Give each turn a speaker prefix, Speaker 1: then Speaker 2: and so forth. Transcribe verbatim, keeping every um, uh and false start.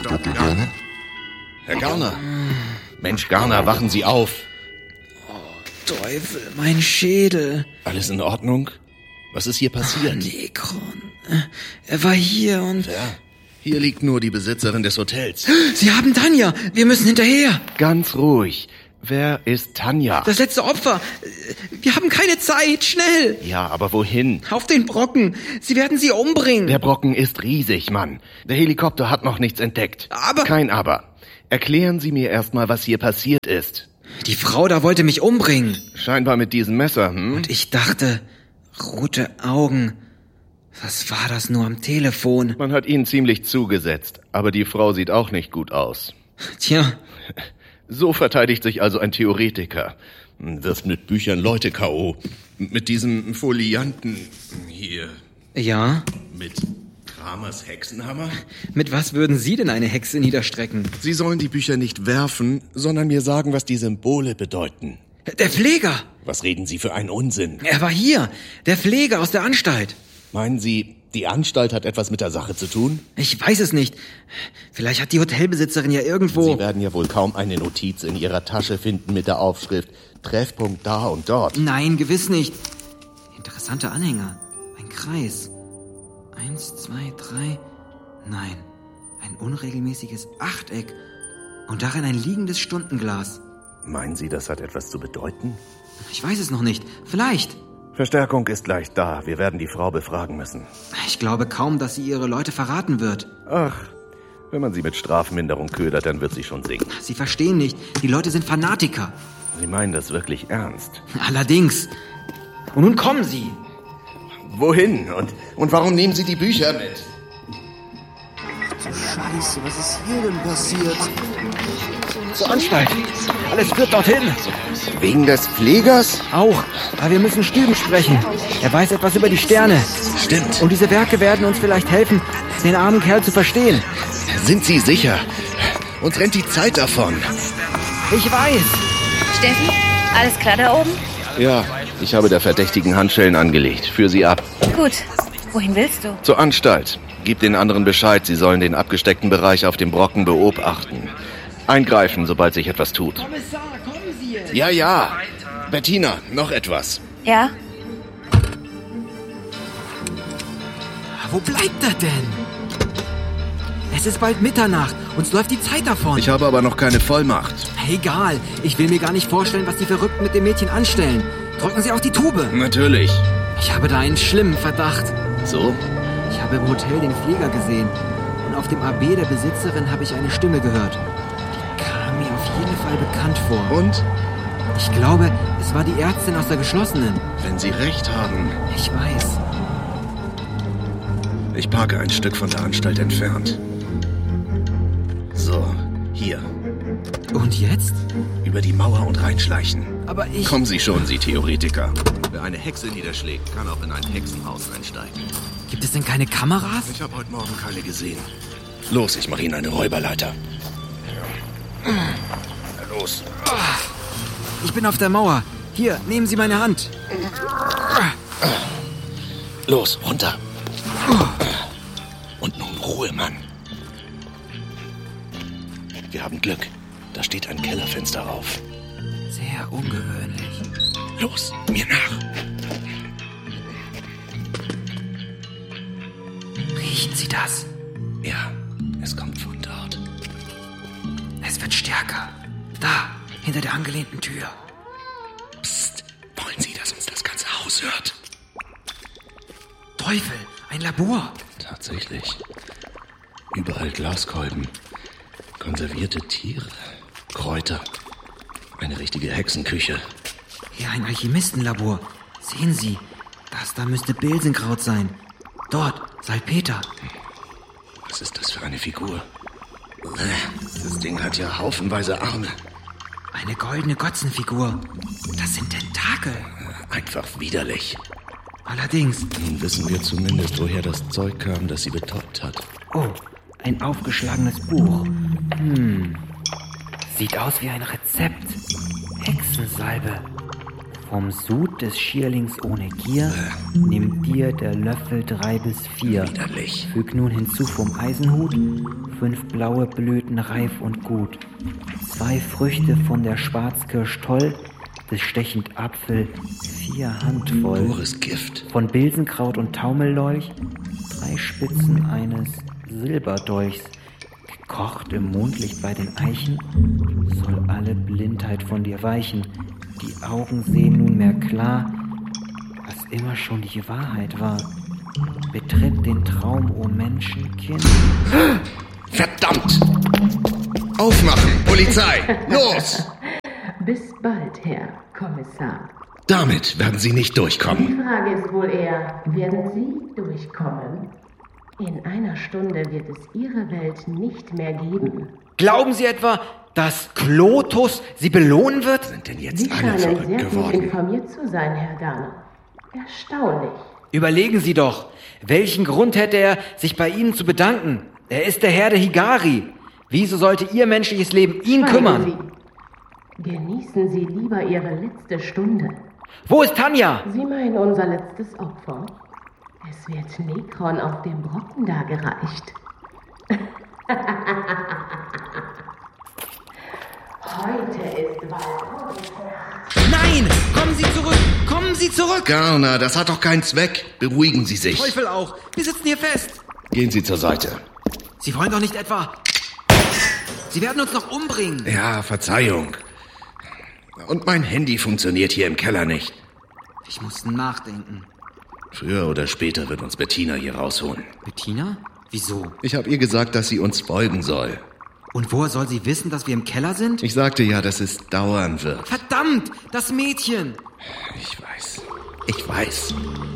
Speaker 1: Doktor Garner? Herr Garner! Mensch, Garner, wachen Sie auf!
Speaker 2: Oh, Teufel, mein Schädel.
Speaker 1: Alles in Ordnung? Was ist hier passiert?
Speaker 2: Oh, Nekron. Er war hier und...
Speaker 1: Ja, hier liegt nur die Besitzerin des Hotels.
Speaker 2: Sie haben Tanja! Wir müssen hinterher!
Speaker 1: Ganz ruhig. Wer ist Tanja?
Speaker 2: Das letzte Opfer. Wir haben keine Zeit. Schnell!
Speaker 1: Ja, aber wohin?
Speaker 2: Auf den Brocken. Sie werden sie umbringen.
Speaker 1: Der Brocken ist riesig, Mann. Der Helikopter hat noch nichts entdeckt.
Speaker 2: Aber...
Speaker 1: Kein Aber. Erklären Sie mir erstmal, was hier passiert ist.
Speaker 2: Die Frau da wollte mich umbringen.
Speaker 1: Scheinbar mit diesem Messer, hm?
Speaker 2: Und ich dachte, rote Augen. Was war das nur am Telefon?
Speaker 1: Man hat Ihnen ziemlich zugesetzt, aber die Frau sieht auch nicht gut aus.
Speaker 2: Tja.
Speaker 1: So verteidigt sich also ein Theoretiker. Wirft mit Büchern Leute K O. Mit diesem Folianten hier.
Speaker 2: Ja?
Speaker 1: Mit Kramers Hexenhammer?
Speaker 2: Mit was würden Sie denn eine Hexe niederstrecken?
Speaker 1: Sie sollen die Bücher nicht werfen, sondern mir sagen, was die Symbole bedeuten.
Speaker 2: Der Pfleger!
Speaker 1: Was reden Sie für einen Unsinn?
Speaker 2: Er war hier. Der Pfleger aus der Anstalt.
Speaker 1: Meinen Sie, die Anstalt hat etwas mit der Sache zu tun?
Speaker 2: Ich weiß es nicht. Vielleicht hat die Hotelbesitzerin ja irgendwo...
Speaker 1: Sie werden ja wohl kaum eine Notiz in Ihrer Tasche finden mit der Aufschrift Treffpunkt da und dort.
Speaker 2: Nein, gewiss nicht. Interessanter Anhänger. Ein Kreis. Eins, zwei, drei... Nein. Ein unregelmäßiges Achteck. Und darin ein liegendes Stundenglas.
Speaker 1: Meinen Sie, das hat etwas zu bedeuten?
Speaker 2: Ich weiß es noch nicht. Vielleicht...
Speaker 1: Verstärkung ist gleich da. Wir werden die Frau befragen müssen.
Speaker 2: Ich glaube kaum, dass sie ihre Leute verraten wird.
Speaker 1: Ach, wenn man sie mit Strafminderung ködert, dann wird sie schon singen.
Speaker 2: Sie verstehen nicht. Die Leute sind Fanatiker.
Speaker 1: Sie meinen das wirklich ernst?
Speaker 2: Allerdings. Und nun kommen Sie.
Speaker 1: Wohin? Und, und warum nehmen Sie die Bücher mit?
Speaker 3: Scheiße, was ist hier denn passiert?
Speaker 2: Zur Anstalt. Alles führt dorthin.
Speaker 1: Wegen des Pflegers?
Speaker 2: Auch. Aber wir müssen Stüben sprechen. Er weiß etwas über die Sterne.
Speaker 1: Stimmt.
Speaker 2: Und diese Werke werden uns vielleicht helfen, den armen Kerl zu verstehen.
Speaker 1: Sind Sie sicher? Uns rennt die Zeit davon.
Speaker 2: Ich weiß.
Speaker 4: Steffi, alles klar da oben?
Speaker 1: Ja, ich habe der Verdächtigen Handschellen angelegt. Führ sie ab.
Speaker 4: Gut. Wohin willst du?
Speaker 1: Zur Anstalt. Gib den anderen Bescheid, sie sollen den abgesteckten Bereich auf dem Brocken beobachten. Eingreifen, sobald sich etwas tut.
Speaker 2: Kommissar, kommen Sie jetzt.
Speaker 1: Ja, ja. Bettina, noch etwas.
Speaker 4: Ja?
Speaker 2: Wo bleibt er denn? Es ist bald Mitternacht. Uns läuft die Zeit davon.
Speaker 1: Ich habe aber noch keine Vollmacht.
Speaker 2: Egal. Ich will mir gar nicht vorstellen, was die Verrückten mit dem Mädchen anstellen. Drücken Sie auf die Tube.
Speaker 1: Natürlich.
Speaker 2: Ich habe da einen schlimmen Verdacht.
Speaker 1: So?
Speaker 2: Ich habe im Hotel den Pfleger gesehen. Und auf dem A B der Besitzerin habe ich eine Stimme gehört. Die kam mir auf jeden Fall bekannt vor.
Speaker 1: Und?
Speaker 2: Ich glaube, es war die Ärztin aus der geschlossenen.
Speaker 1: Wenn Sie recht haben.
Speaker 2: Ich weiß.
Speaker 1: Ich parke ein Stück von der Anstalt entfernt. So, hier.
Speaker 2: Und jetzt?
Speaker 1: Über die Mauer und reinschleichen.
Speaker 2: Aber ich...
Speaker 1: Kommen Sie schon, Sie Theoretiker. Wer eine Hexe niederschlägt, kann auch in ein Hexenhaus einsteigen.
Speaker 2: Gibt es denn keine Kameras?
Speaker 1: Ich habe heute Morgen keine gesehen. Los, ich mache Ihnen eine Räuberleiter. Na los.
Speaker 2: Ich bin auf der Mauer. Hier, nehmen Sie meine Hand.
Speaker 1: Los, runter. Und nun Ruhe, Mann. Wir haben Glück. Da steht ein Kellerfenster auf.
Speaker 2: Sehr ungewöhnlich.
Speaker 1: Los, mir nach.
Speaker 2: Riechen Sie das?
Speaker 1: Ja, es kommt von dort.
Speaker 2: Es wird stärker. Da, hinter der angelehnten Tür.
Speaker 1: Psst, wollen Sie, dass uns das ganze Haus hört?
Speaker 2: Teufel, ein Labor.
Speaker 1: Tatsächlich. Überall Glaskolben. Konservierte Tiere. Kräuter. Eine richtige Hexenküche.
Speaker 2: Hier ein Alchemistenlabor. Sehen Sie, das da müsste Bilsenkraut sein. Dort, Salpeter.
Speaker 1: Was ist das für eine Figur? Das Ding hat ja haufenweise Arme.
Speaker 2: Eine goldene Gotzenfigur. Das sind Tentakel.
Speaker 1: Einfach widerlich.
Speaker 2: Allerdings.
Speaker 1: Nun wissen wir zumindest, woher das Zeug kam, das sie betäubt hat.
Speaker 2: Oh, ein aufgeschlagenes Buch. Hm. Sieht aus wie ein Rezept. Hexensalbe. Vom Sud des Schierlings ohne Gier, nimm dir der Löffel drei bis vier.
Speaker 1: Widerlich.
Speaker 2: Füg nun hinzu vom Eisenhut fünf blaue Blüten reif und gut. Zwei Früchte von der Schwarzkirsch toll, des stechend Apfel vier Handvoll.
Speaker 1: Pures Gift.
Speaker 2: Von Bilsenkraut und Taumellolch drei Spitzen eines Silberdolchs. Gekocht im Mondlicht bei den Eichen, soll alle Blindheit von dir weichen. Die Augen sehen nunmehr klar, was immer schon die Wahrheit war. Betritt den Traum, o Menschenkind.
Speaker 1: Verdammt! Aufmachen, Polizei! Los!
Speaker 5: Bis bald, Herr Kommissar.
Speaker 1: Damit werden Sie nicht durchkommen.
Speaker 5: Die Frage ist wohl eher, werden Sie durchkommen? In einer Stunde wird es Ihre Welt nicht mehr geben.
Speaker 2: Glauben Sie etwa, dass Klotus Sie belohnen wird?
Speaker 1: Sind denn jetzt
Speaker 5: Sie
Speaker 1: alle
Speaker 5: scheinen
Speaker 1: verrückt
Speaker 5: sehr gut
Speaker 1: geworden?
Speaker 5: informiert zu sein, Herr Garner. Erstaunlich.
Speaker 2: Überlegen Sie doch, welchen Grund hätte er, sich bei Ihnen zu bedanken? Er ist der Herr der Higari. Wieso sollte Ihr menschliches Leben ihn
Speaker 5: Schweigen
Speaker 2: kümmern?
Speaker 5: Sie. Genießen Sie lieber Ihre letzte Stunde.
Speaker 2: Wo ist Tanja?
Speaker 5: Sie meinen unser letztes Opfer? Es wird Nekron auf dem Brocken dargereicht. Heute ist Walpurgisnacht.
Speaker 2: Nein! Kommen Sie zurück! Kommen Sie zurück!
Speaker 1: Garner, das hat doch keinen Zweck. Beruhigen Sie sich.
Speaker 2: Teufel auch! Wir sitzen hier fest!
Speaker 1: Gehen Sie zur Seite.
Speaker 2: Sie wollen doch nicht etwa... Sie werden uns noch umbringen!
Speaker 1: Ja, Verzeihung. Und mein Handy funktioniert hier im Keller nicht.
Speaker 2: Ich muss nachdenken.
Speaker 1: Früher oder später wird uns Bettina hier rausholen.
Speaker 2: Bettina? Wieso?
Speaker 1: Ich habe ihr gesagt, dass sie uns folgen soll.
Speaker 2: Und woher soll sie wissen, dass wir im Keller sind?
Speaker 1: Ich sagte ja, dass es dauern wird.
Speaker 2: Verdammt! Das Mädchen!
Speaker 1: Ich weiß. Ich weiß.